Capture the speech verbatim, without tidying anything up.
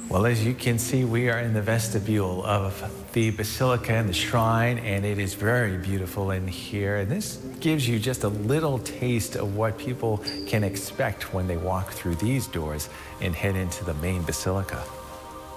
Well, as you can see, we are in the vestibule of the Basilica and the Shrine, and it is very beautiful in here. And this gives you just a little taste of what people can expect when they walk through these doors and head into the main Basilica.